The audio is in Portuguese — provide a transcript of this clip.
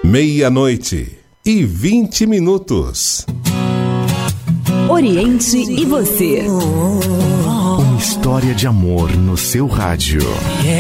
meia-noite e 20 minutos. Oriente e você. Uma história de amor no seu rádio.